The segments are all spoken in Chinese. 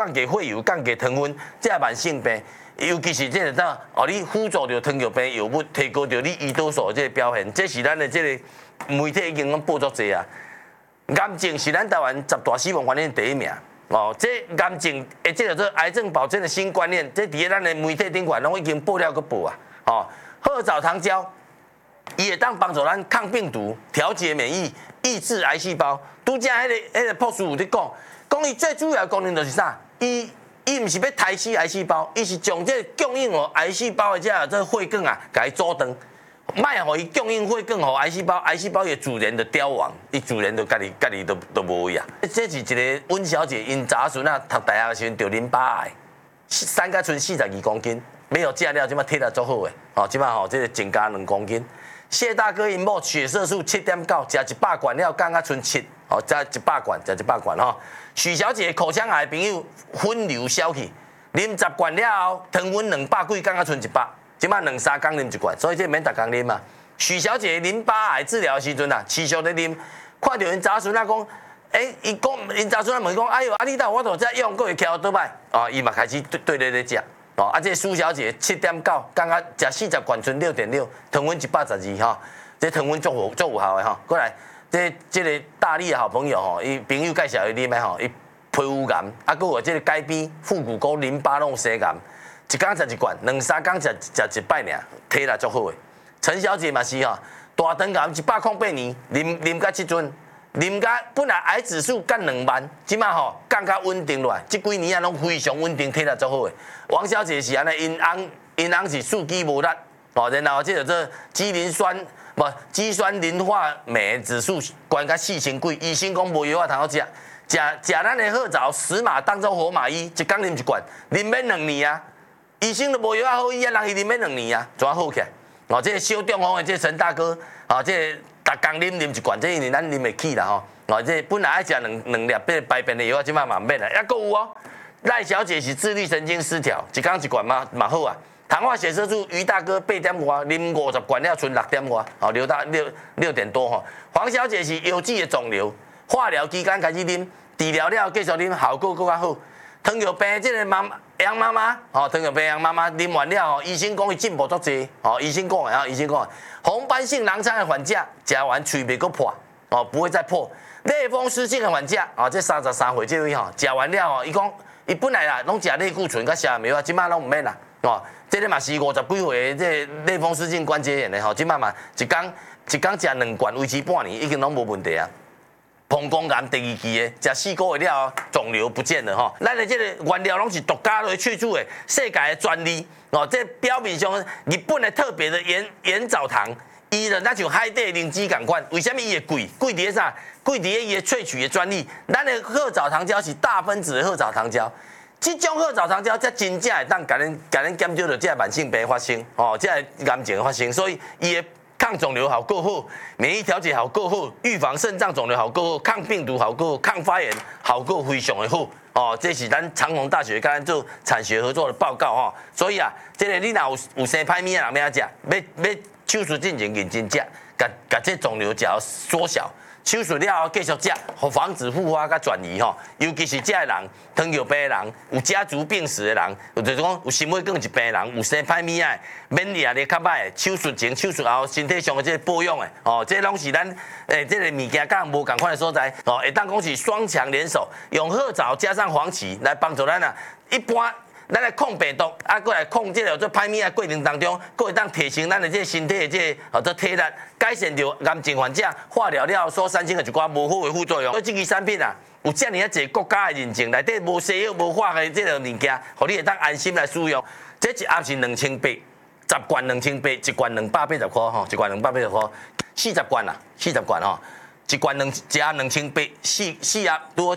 降低血油、降低糖分，这慢性病，尤其是这个你辅助着糖尿病药物，提高着你胰岛素这个表现，这是咱的这个媒体已经讲报作济啊。癌症是咱台湾10大死亡原因第1名。这癌症这叫做癌症保证的新观念，这伫咱的媒体顶管拢已经报了个报啊。褐藻糖胶，伊会当帮助咱抗病毒、调节免疫、抑制癌细胞。拄则迄个博士有咧讲伊最主要的功能就是啥？伊毋是要杀死癌细胞，伊是将这供应癌细胞的这血管啊，甲伊阻断。卖互伊供应血管，互癌细胞，癌细胞也自然的凋亡，伊自然就家己都无位啊。这是一个温小姐，因查孙啊，读大学的时阵得淋巴癌，3甲剩42公斤，没有食了，即马体力足好诶，即马这个增加2公斤。谢大哥因某血色素7.9，食100罐了，降到剩7，食100罐，食100罐吼。许小姐口腔癌朋友分流消去，啉10罐了后，糖分200几，降到剩100。即摆2、3天啉1罐，所以这免逐工啉嘛。许小姐淋巴癌治疗的时阵啊，持续咧啉，看到因查孙啊讲，伊讲因查孙啊问讲，哎哟，你到我都再用，佫会翘倒摆，伊嘛开始对咧食，这苏小姐7.9，刚刚食40罐剩6.6，糖分112吼，这糖分足有效的吼。过来，这个大力的好朋友吼，伊朋友介绍伊啉的吼，伊皮肤癌，佫有这个钙边、腹股沟淋巴拢生癌。一天食1罐，2、3天食1摆尔，体力足好诶。陈小姐嘛是吼，大肠癌108年，啉到即阵，啉到本来癌指数降2万，即马降到稳定落来，即几年啊拢非常稳定，体力足好诶。王小姐是安尼，因翁是数肌无力，然后即个做肌酸磷化酶指数悬到4000几，医生讲无药啊通好食，食咱的褐藻10码当做活马医，一天啉1罐，啉免2年啊。医生都无药好医啊，人伊啉免2年啊，怎好起来？这个小中风的这陈大哥，这个逐工啉1罐，这因为咱啉袂起啦吼。这本来爱食两粒这排便的药，即摆嘛免啦。还佫有赖小姐是自律神经失调，一天1罐嘛好啊。糖化血色素于大哥8点外，啉50罐了剩6点外，留到6点多吼。黄小姐是腰肌的肿瘤，化疗期间开始啉，治疗了继续啉，效果更较好。糖尿病这个杨妈妈，糖尿病杨妈妈啉完了，医生讲伊进步足济，医生讲的，医生讲的，红斑性狼疮的患者食完喙袂佫破，不会再破。类风湿性的患者，这33岁这位食完了，伊讲伊本来啦拢食类固醇甲虾米啊，即摆拢唔免啦，这个嘛是50几岁的这类风湿性关节炎的，即摆嘛一天食2罐维持半年，已经拢无问题啊。膀胱癌第2期的，食4个月了，肿瘤不见了吼。咱的这个原料拢是独家来萃取的，世界的专利这标明上日本的特别的盐藻糖，伊就那像海底灵芝共款。为什么伊会贵？贵伫啥？贵伫伊的萃取的专利。咱的褐藻糖胶是大分子的褐藻糖胶，这种褐藻糖胶才真正会当甲咱减少到这慢性病发生这癌症发生，所以伊的抗肿瘤效果好，免疫调节效果好，预防肾脏肿瘤效果好，抗病毒效果好，抗发炎效果非常的好。这是咱长隆大学跟咱做产学合作的报告所以这个你若有生歹物啊，人要食，要手术进前认真食，甲这肿瘤只要缩小。手术了后继续食，互防止复发甲转移尤其是这个人，糖尿病的人，有家族病史的人，就是讲有心血管疾病的人，有生歹物仔，免疫力较歹，手术前、手术后身体上的这个保养的这拢是咱这个物件甲无共款的所在会当讲是双强联手，用褐藻加上黄芪来帮助咱一般。咱来控病毒，过来控这个做歹物的过程当中，佫会当提升咱的这身体的这做体力，改善掉癌症患者化疗了所产生的一寡无好的副作用。所以这支产品有遮尔啊侪国家的认证，内底无西药无化的这个物件，互你会当安心来使用。这一盒是2800，10罐2800，一罐280块一罐280块，40罐啦，40罐一罐一盒2800，四盒多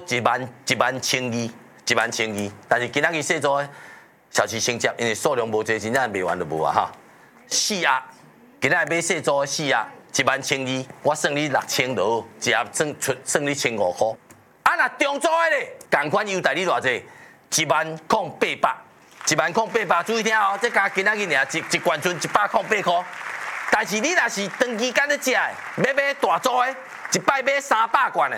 11200，但是今仔日细组小七升价，因为数量无济，真正卖完就无4盒，今仔日买细组的4盒11200，我算你6000多，一盒算你1500块。若中组的咧，同款优待你偌济？10800，10800，注意听这加今仔日尔一罐剩108块。但是你若是长期间咧食的，要买大组的，一摆买300罐的，